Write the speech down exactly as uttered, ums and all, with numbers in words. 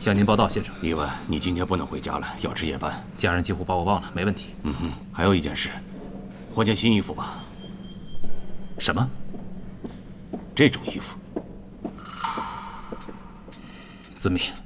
向您报道，先生。 伊万，你今天不能回家了，要值夜班。 家人几乎把我忘了，没问题。 嗯哼，还有一件事，换件新衣服吧。 什么？ 这种衣服。 遵命。